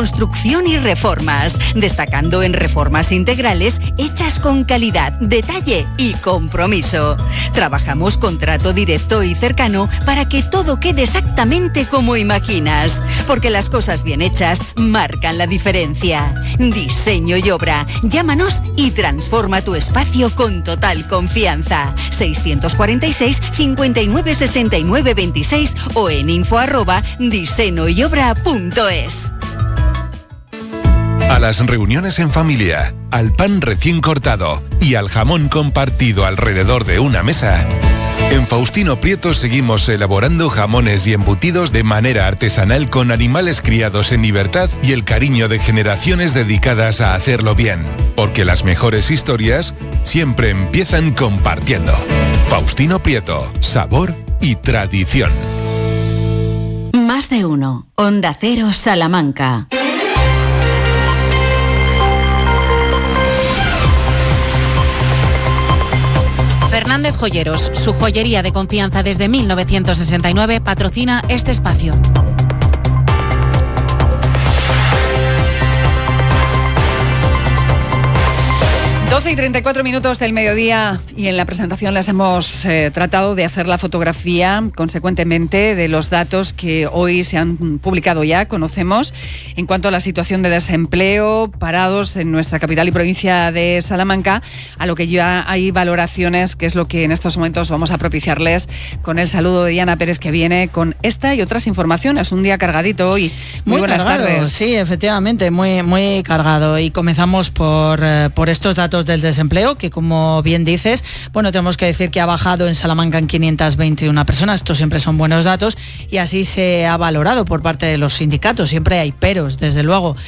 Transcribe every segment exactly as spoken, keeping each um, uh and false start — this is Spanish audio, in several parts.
construcción y reformas, destacando en reformas integrales hechas con calidad, detalle y compromiso. Trabajamos con trato directo y cercano para que todo quede exactamente como imaginas, porque las cosas bien hechas marcan la diferencia. Diseño y obra. Llámanos y transforma tu espacio con total confianza. seiscientos cuarenta y seis, cincuenta y nueve, sesenta y nueve, veintiséis o en info arroba diseño y obra punto es. A las reuniones en familia, al pan recién cortado y al jamón compartido alrededor de una mesa, en Faustino Prieto seguimos elaborando jamones y embutidos de manera artesanal con animales criados en libertad y el cariño de generaciones dedicadas a hacerlo bien. Porque las mejores historias siempre empiezan compartiendo. Faustino Prieto, sabor y tradición. Más de uno. Onda Cero Salamanca. Fernández Joyeros, su joyería de confianza desde mil novecientos sesenta y nueve, patrocina este espacio. doce y treinta y cuatro minutos del mediodía y en la presentación les hemos eh, tratado de hacer la fotografía consecuentemente de los datos que hoy se han publicado ya, conocemos, en cuanto a la situación de desempleo, parados en nuestra capital y provincia de Salamanca, a lo que ya hay valoraciones, que es lo que en estos momentos vamos a propiciarles con el saludo de Diana Pérez, que viene con esta y otras informaciones. Un día cargadito hoy. Muy, muy buenas cargado, tardes. Sí, efectivamente, muy, muy cargado. Y comenzamos por, eh, por estos datos del desempleo, que como bien dices, bueno, tenemos que decir que ha bajado en Salamanca en quinientas veintiuna personas. Estos siempre son buenos datos y así se ha valorado por parte de los sindicatos. Siempre hay peros, desde luego.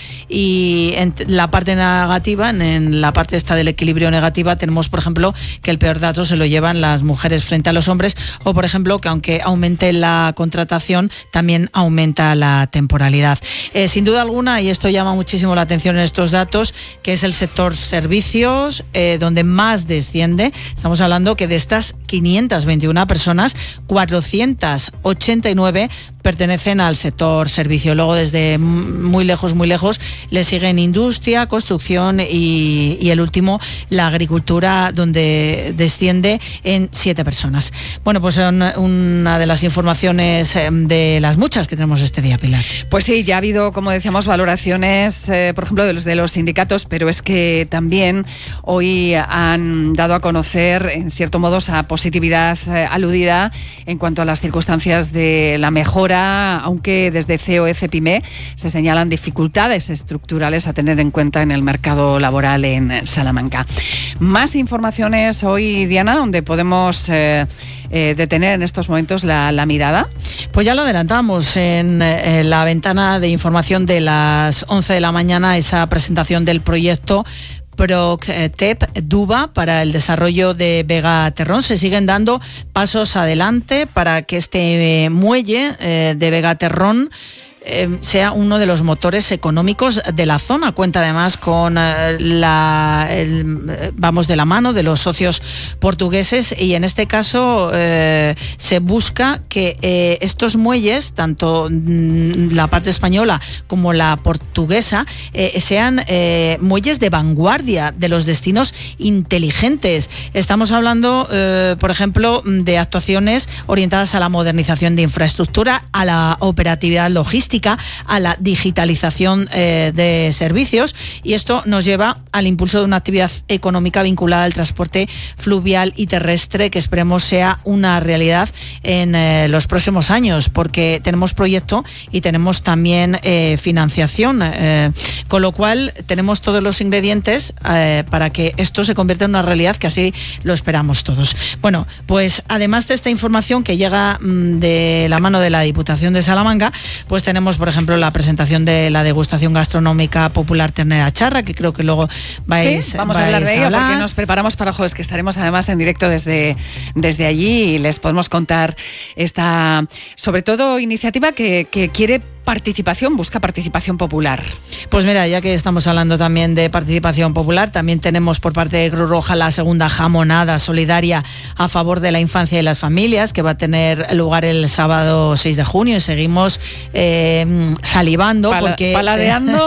Y en la parte negativa, en, en la parte esta del equilibrio negativa, tenemos, por ejemplo, que el peor dato se lo llevan las mujeres frente a los hombres, o, por ejemplo, que aunque aumente la contratación, también aumenta la temporalidad. Eh, sin duda alguna, y esto llama muchísimo la atención en estos datos, que es el sector servicios, Eh, donde más desciende. Estamos hablando que de estas quinientas veintiuna personas, cuatrocientas ochenta y nueve pertenecen al sector servicio. Luego, desde muy lejos, muy lejos, le siguen industria, construcción y, y el último, la agricultura, donde desciende en siete personas. Bueno, pues son una de las informaciones de las muchas que tenemos este día, Pilar. Pues sí, ya ha habido, como decíamos, valoraciones, eh, por ejemplo, de los de los sindicatos, pero es que también hoy han dado a conocer, en cierto modo, esa positividad eh, aludida en cuanto a las circunstancias de la mejora, aunque desde C O E CEPIME se señalan dificultades estructurales a tener en cuenta en el mercado laboral en Salamanca. Más informaciones hoy, Diana, donde podemos eh, eh, detener en estos momentos la, la mirada. Pues ya lo adelantamos en, en la ventana de información de las once de la mañana, esa presentación del proyecto PROCTEP DUBA para el desarrollo de Vega Terrón. Se siguen dando pasos adelante para que este muelle eh, de Vega Terrón eh, sea uno de los motores económicos de la zona. Cuenta además con eh, la el, vamos de la mano de los socios portugueses, y en este caso eh, se busca que eh, estos muelles, tanto mm, la parte española como la portuguesa, eh, sean eh, muelles de vanguardia, de los destinos inteligentes. Estamos hablando, eh, por ejemplo, de actuaciones orientadas a la modernización de infraestructura, a la operatividad logística, a la digitalización eh, de servicios, y esto nos lleva al impulso de una actividad económica vinculada al transporte fluvial y terrestre, que esperemos sea una realidad en eh, los próximos años, porque tenemos proyecto y tenemos también eh, financiación, eh, con lo cual tenemos todos los ingredientes eh, para que esto se convierta en una realidad, que así lo esperamos todos. Bueno, pues además de esta información que llega mmm, de la mano de la Diputación de Salamanca, pues tenemos, por ejemplo, la presentación de la degustación gastronómica popular Ternera Charra, que creo que luego vais, sí, vamos vais a hablar de ello, hablar. porque nos preparamos para jueves, que estaremos además en directo desde, desde allí, y les podemos contar esta, sobre todo, iniciativa que, que quiere participación, busca participación popular. Pues mira, ya que estamos hablando también de participación popular, también tenemos por parte de Cruz Roja la segunda jamonada solidaria a favor de la infancia y las familias, que va a tener lugar el sábado seis de junio, y seguimos eh, salivando Pala, porque paladeando